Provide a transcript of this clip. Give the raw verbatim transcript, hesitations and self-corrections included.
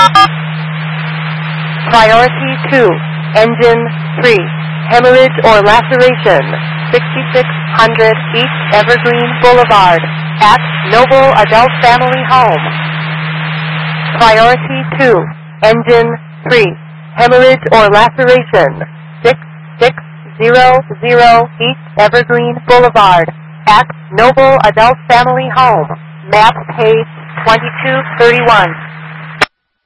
Priority two, engine three, hemorrhage or laceration, sixty-six hundred East Evergreen Boulevard, at Noble Adult Family Home. Priority two, engine three, hemorrhage or laceration, six six zero zero East Evergreen Boulevard, at Noble Adult Family Home. Map page twenty-two thirty-one.